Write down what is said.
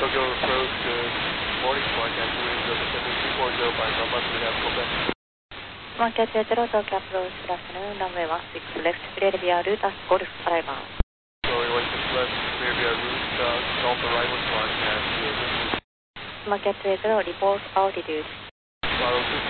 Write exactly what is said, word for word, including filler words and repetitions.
Tokyo approach, good morning, Market Wind, Pacific three four zero five, Lambert, we have Quebec. Market zero, Tokyo approach, good afternoon, runway one six left, clear via route as Golf arrival. Sorry, one six left, clear via route, uh, Golf arrival, Market, uh, Market zero, report altitude. Follow